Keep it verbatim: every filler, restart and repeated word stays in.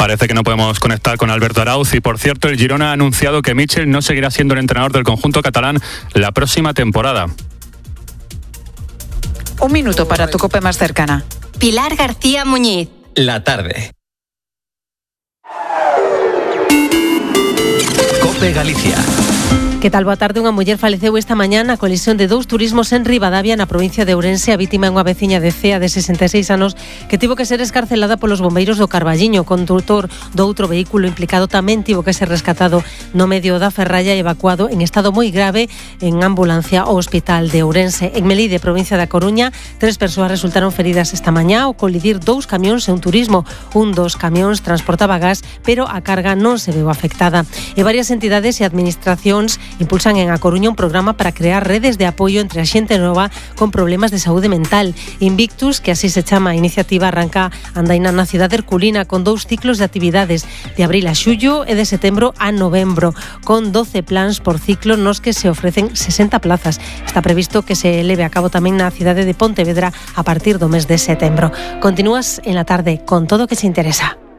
Parece que no podemos conectar con Alberto Arauz y, por cierto, el Girona ha anunciado que Michel no seguirá siendo el entrenador del conjunto catalán la próxima temporada. Un minuto para tu COPE más cercana. Pilar García Muñiz. La tarde. COPE Galicia. Que tal? Boa tarde. Unha muller faleceu esta mañá na colisión de dous turismos en Ribadavia, na provincia de Ourense. A vítima é unha veciña de Cea de sesenta e seis anos que tivo que ser escarcelada polos bombeiros do Carballiño. O condutor do outro vehículo implicado tamén tivo que ser rescatado no medio da ferralla e evacuado en estado moi grave en ambulancia ao hospital de Ourense. En Melide, provincia da Coruña, tres persoas resultaron feridas esta mañá ao colidir dous camións e un turismo. Un dos camións transportaba gas, pero a carga non se veu afectada. E varias entidades e administracións impulsan en A Coruña un programa para crear redes de apoio entre a xente nova con problemas de saúde mental. Invictus, que así se chama a iniciativa, arranca andaina na cidade herculina con dous ciclos de actividades de abril a xullo e de setembro a novembro, con doce plans por ciclo nos que se ofrecen sesenta plazas. Está previsto que se leve a cabo tamén na cidade de Pontevedra a partir do mes de setembro. Continúas en la tarde con todo o que se interesa.